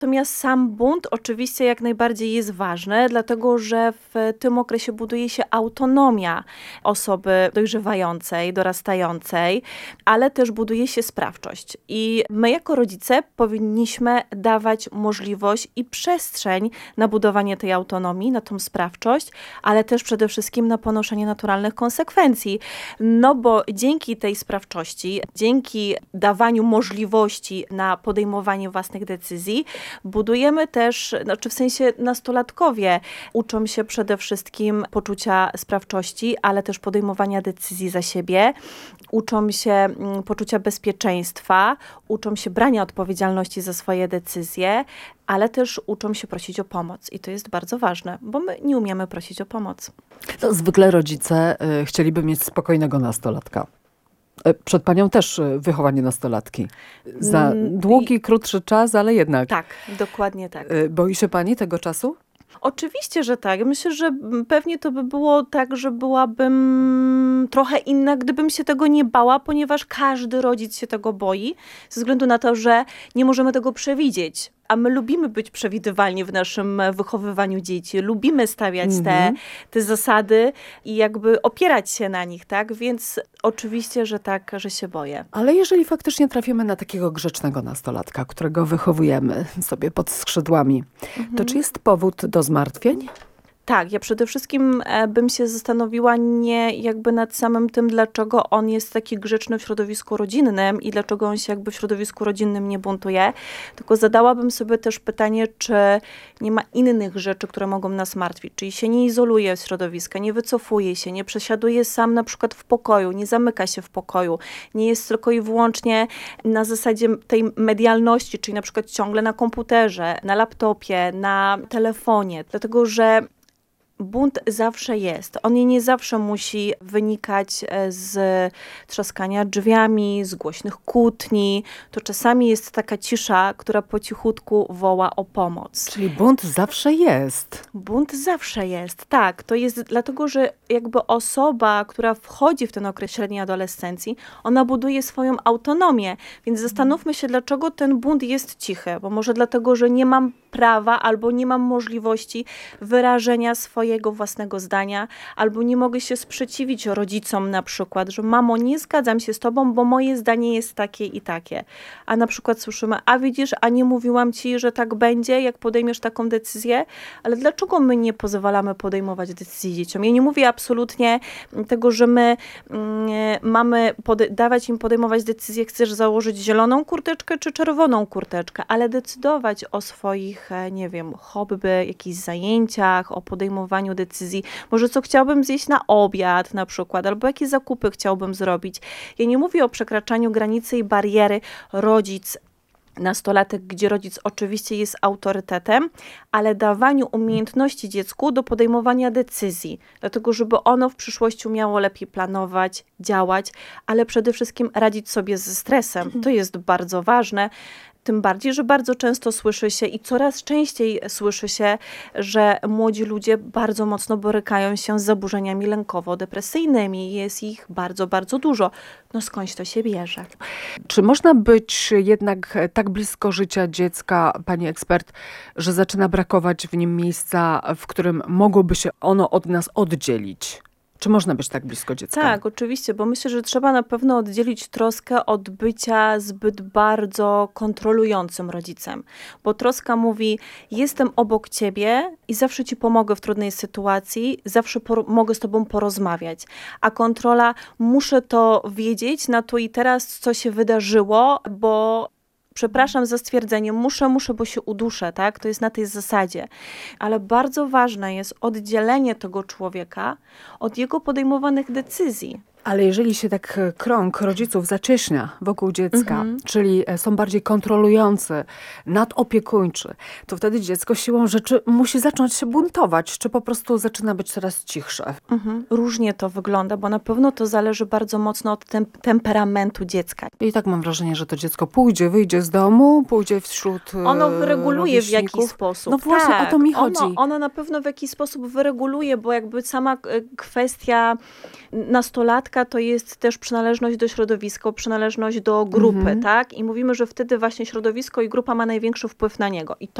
Natomiast sam bunt oczywiście jak najbardziej jest ważny, dlatego że w tym okresie buduje się autonomia osoby dojrzewającej, dorastającej, ale też buduje się sprawczość. I my jako rodzice powinniśmy dawać możliwość i przestrzeń na budowanie tej autonomii, na tą sprawczość, ale też przede wszystkim na ponoszenie naturalnych konsekwencji. No bo dzięki tej sprawczości, dzięki dawaniu możliwości na podejmowanie własnych decyzji, budujemy też, znaczy w sensie nastolatkowie uczą się przede wszystkim poczucia sprawczości, ale też podejmowania decyzji za siebie, uczą się poczucia bezpieczeństwa, uczą się brania odpowiedzialności za swoje decyzje, ale też uczą się prosić o pomoc. I to jest bardzo ważne, bo my nie umiemy prosić o pomoc. To zwykle rodzice chcieliby mieć spokojnego nastolatka. Przed panią też wychowanie nastolatki. Za długi, krótszy czas, ale jednak. Tak, dokładnie tak. Boi się pani tego czasu? Oczywiście, że tak. Myślę, że pewnie to by było tak, że byłabym trochę inna, gdybym się tego nie bała, ponieważ każdy rodzic się tego boi, ze względu na to, że nie możemy tego przewidzieć. A my lubimy być przewidywalni w naszym wychowywaniu dzieci. Lubimy stawiać te zasady i jakby opierać się na nich, tak? Więc oczywiście, że tak, że się boję. Ale jeżeli faktycznie trafimy na takiego grzecznego nastolatka, którego wychowujemy sobie pod skrzydłami, to czy jest powód do zmartwień? Tak, ja przede wszystkim bym się zastanowiła nie jakby nad samym tym, dlaczego on jest taki grzeczny w środowisku rodzinnym i dlaczego on się jakby w środowisku rodzinnym nie buntuje, tylko zadałabym sobie też pytanie, czy nie ma innych rzeczy, które mogą nas martwić, czyli się nie izoluje z środowiska, nie wycofuje się, nie przesiaduje sam na przykład w pokoju, nie zamyka się w pokoju, nie jest tylko i wyłącznie na zasadzie tej medialności, czyli na przykład ciągle na komputerze, na laptopie, na telefonie, dlatego że bunt zawsze jest. On nie zawsze musi wynikać z trzaskania drzwiami, z głośnych kłótni. To czasami jest taka cisza, która po cichutku woła o pomoc. Czyli bunt zawsze jest. Bunt zawsze jest, tak. To jest dlatego, że jakby osoba, która wchodzi w ten okres średniej adolescencji, ona buduje swoją autonomię. Więc zastanówmy się, dlaczego ten bunt jest cichy. Bo może dlatego, że nie mam prawa albo nie mam możliwości wyrażenia swojego własnego zdania, albo nie mogę się sprzeciwić rodzicom na przykład, że mamo, nie zgadzam się z tobą, bo moje zdanie jest takie i takie. A na przykład słyszymy, a widzisz, a nie mówiłam ci, że tak będzie, jak podejmiesz taką decyzję, ale dlaczego my nie pozwalamy podejmować decyzji dzieciom? Ja nie mówię absolutnie tego, że my mamy dawać im podejmować decyzję, chcesz założyć zieloną kurteczkę czy czerwoną kurteczkę, ale decydować o swoich, nie wiem, hobby, jakichś zajęciach, o podejmowaniu decyzji, może co chciałbym zjeść na obiad na przykład, albo jakie zakupy chciałbym zrobić. Ja nie mówię o przekraczaniu granicy i bariery rodzic, nastolatek, gdzie rodzic oczywiście jest autorytetem, ale dawaniu umiejętności dziecku do podejmowania decyzji, dlatego żeby ono w przyszłości umiało lepiej planować, działać, ale przede wszystkim radzić sobie ze stresem. To jest bardzo ważne. Tym bardziej, że bardzo często słyszy się i coraz częściej słyszy się, że młodzi ludzie bardzo mocno borykają się z zaburzeniami lękowo-depresyjnymi. Jest ich bardzo, bardzo dużo. No skądś to się bierze? Czy można być jednak tak blisko życia dziecka, pani ekspert, że zaczyna brakować w nim miejsca, w którym mogłoby się ono od nas oddzielić? Czy można być tak blisko dziecka? Tak, oczywiście, bo myślę, że trzeba na pewno oddzielić troskę od bycia zbyt bardzo kontrolującym rodzicem. Bo troska mówi, jestem obok ciebie i zawsze ci pomogę w trudnej sytuacji, zawsze mogę z tobą porozmawiać. A kontrola, muszę to wiedzieć na tu i teraz, co się wydarzyło, bo przepraszam za stwierdzenie, muszę, bo się uduszę, tak? To jest na tej zasadzie. Ale bardzo ważne jest oddzielenie tego człowieka od jego podejmowanych decyzji. Ale jeżeli się tak krąg rodziców zacieśnia wokół dziecka, czyli są bardziej kontrolujący, nadopiekuńczy, to wtedy dziecko siłą rzeczy musi zacząć się buntować, czy po prostu zaczyna być coraz cichsze. Różnie to wygląda, bo na pewno to zależy bardzo mocno od temperamentu dziecka. I tak mam wrażenie, że to dziecko pójdzie, wyjdzie z domu, pójdzie wśród ono wyreguluje w jakiś sposób. No właśnie, tak, o to mi chodzi. Ono na pewno w jakiś sposób wyreguluje, bo jakby sama kwestia nastolatka nastolatka to jest też przynależność do środowiska, przynależność do grupy, tak? I mówimy, że wtedy właśnie środowisko i grupa ma największy wpływ na niego. I